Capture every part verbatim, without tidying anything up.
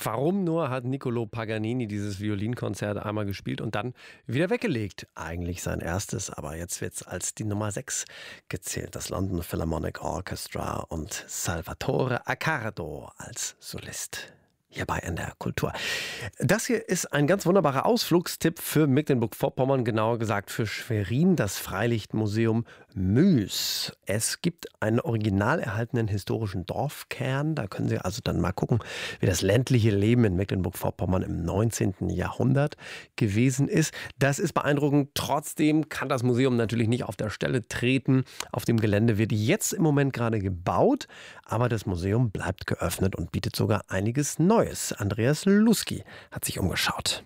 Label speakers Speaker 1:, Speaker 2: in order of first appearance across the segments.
Speaker 1: Warum nur hat Niccolò Paganini dieses Violinkonzert einmal gespielt und dann wieder weggelegt? Eigentlich sein erstes, aber jetzt wird es als die Nummer sechs gezählt. Das London Philharmonic Orchestra und Salvatore Accardo als Solist. Hier bei N D R Kultur. Das hier ist ein ganz wunderbarer Ausflugstipp für Mecklenburg-Vorpommern, genauer gesagt für Schwerin, das Freilichtmuseum Müs. Es gibt einen original erhaltenen historischen Dorfkern. Da können Sie also dann mal gucken, wie das ländliche Leben in Mecklenburg-Vorpommern im neunzehnten Jahrhundert gewesen ist. Das ist beeindruckend. Trotzdem kann das Museum natürlich nicht auf der Stelle treten. Auf dem Gelände wird jetzt im Moment gerade gebaut, aber das Museum bleibt geöffnet und bietet sogar einiges Neues. Andreas Luski hat sich umgeschaut.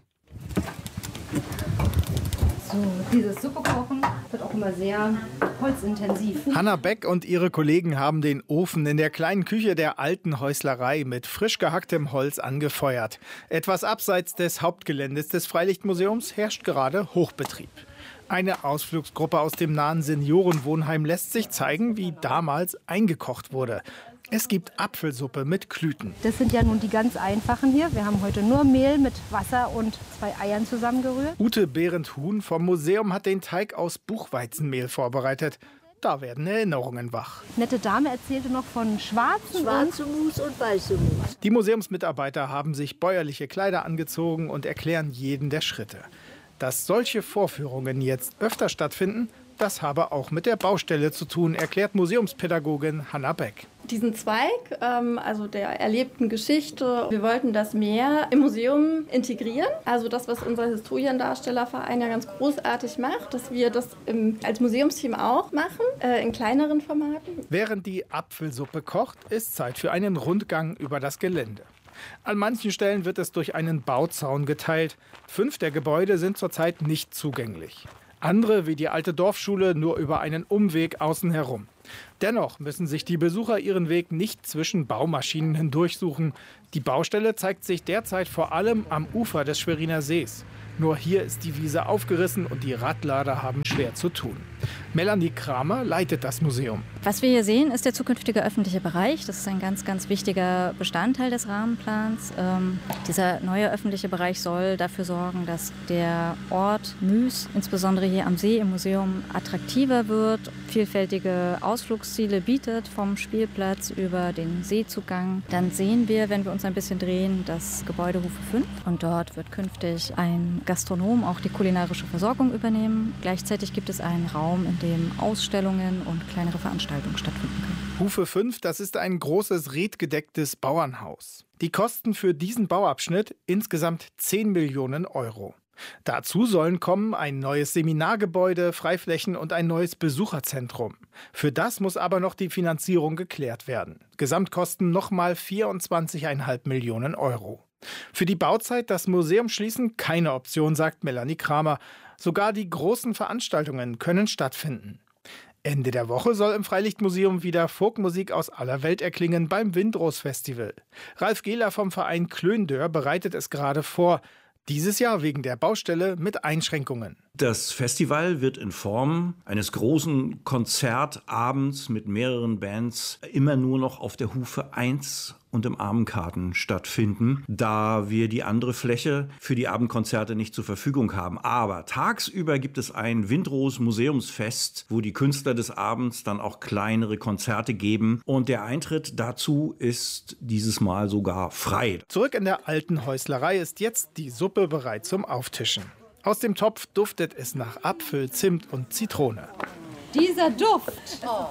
Speaker 2: So, dieses Suppe kochen wird auch immer sehr holzintensiv.
Speaker 3: Hanna Beck und ihre Kollegen haben den Ofen in der kleinen Küche der alten Häuslerei mit frisch gehacktem Holz angefeuert. Etwas abseits des Hauptgeländes des Freilichtmuseums herrscht gerade Hochbetrieb. Eine Ausflugsgruppe aus dem nahen Seniorenwohnheim lässt sich zeigen, wie damals eingekocht wurde. Es gibt Apfelsuppe mit Klüten.
Speaker 2: Das sind ja nun die ganz einfachen hier. Wir haben heute nur Mehl mit Wasser und zwei Eiern zusammengerührt.
Speaker 3: Ute Behrendt-Huhn vom Museum hat den Teig aus Buchweizenmehl vorbereitet. Da werden Erinnerungen wach.
Speaker 2: Nette Dame erzählte noch von schwarzen
Speaker 4: Schwarze Mus und weiße Mus.
Speaker 3: Die Museumsmitarbeiter haben sich bäuerliche Kleider angezogen und erklären jeden der Schritte. Dass solche Vorführungen jetzt öfter stattfinden, das habe auch mit der Baustelle zu tun, erklärt Museumspädagogin Hanna Beck.
Speaker 5: Diesen Zweig, ähm, also der erlebten Geschichte, wir wollten das mehr im Museum integrieren. Also das, was unser Historiendarstellerverein ja ganz großartig macht, dass wir das im, als Museumsteam auch machen, äh, in kleineren Formaten.
Speaker 3: Während die Apfelsuppe kocht, ist Zeit für einen Rundgang über das Gelände. An manchen Stellen wird es durch einen Bauzaun geteilt. Fünf der Gebäude sind zurzeit nicht zugänglich. Andere, wie die alte Dorfschule, nur über einen Umweg außen herum. Dennoch müssen sich die Besucher ihren Weg nicht zwischen Baumaschinen hindurchsuchen. Die Baustelle zeigt sich derzeit vor allem am Ufer des Schweriner Sees. Nur hier ist die Wiese aufgerissen und die Radlader haben schwer zu tun. Melanie Kramer leitet das Museum.
Speaker 6: Was wir hier sehen, ist der zukünftige öffentliche Bereich. Das ist ein ganz, ganz wichtiger Bestandteil des Rahmenplans. Ähm, dieser neue öffentliche Bereich soll dafür sorgen, dass der Ort Müs, insbesondere hier am See im Museum, attraktiver wird, vielfältige Ausflugsziele bietet, vom Spielplatz über den Seezugang. Dann sehen wir, wenn wir uns ein bisschen drehen, das Gebäude Hufe fünf. Und dort wird künftig ein Gastronom auch die kulinarische Versorgung übernehmen. Gleichzeitig gibt es einen Raum, in dem Ausstellungen und kleinere Veranstaltungen stattfinden können.
Speaker 3: Hufe fünf, das ist ein großes redgedecktes Bauernhaus. Die Kosten für diesen Bauabschnitt insgesamt zehn Millionen Euro. Dazu sollen kommen ein neues Seminargebäude, Freiflächen und ein neues Besucherzentrum. Für das muss aber noch die Finanzierung geklärt werden. Gesamtkosten nochmal vierundzwanzig Komma fünf Millionen Euro. Für die Bauzeit das Museum schließen keine Option, sagt Melanie Kramer. Sogar die großen Veranstaltungen können stattfinden. Ende der Woche soll im Freilichtmuseum wieder Folkmusik aus aller Welt erklingen beim Windros-Festival. Ralf Gehler vom Verein Klöndör bereitet es gerade vor. Dieses Jahr wegen der Baustelle mit Einschränkungen.
Speaker 7: Das Festival wird in Form eines großen Konzertabends mit mehreren Bands immer nur noch auf der Hufe eins und im Armenkarten stattfinden, da wir die andere Fläche für die Abendkonzerte nicht zur Verfügung haben. Aber tagsüber gibt es ein Windros Museumsfest, wo die Künstler des Abends dann auch kleinere Konzerte geben. Und der Eintritt dazu ist dieses Mal sogar frei.
Speaker 3: Zurück in der alten Häuslerei ist jetzt die Suppe bereit zum Auftischen. Aus dem Topf duftet es nach Apfel, Zimt und Zitrone.
Speaker 2: Dieser Duft! Oh.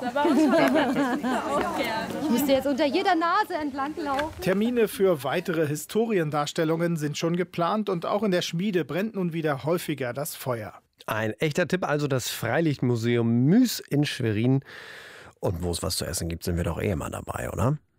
Speaker 2: Ich müsste jetzt unter jeder Nase entlang laufen.
Speaker 3: Termine für weitere Historiendarstellungen sind schon geplant und auch in der Schmiede brennt nun wieder häufiger das Feuer.
Speaker 1: Ein echter Tipp, also das Freilichtmuseum Müs in Schwerin. Und wo es was zu essen gibt, sind wir doch eh immer dabei, oder?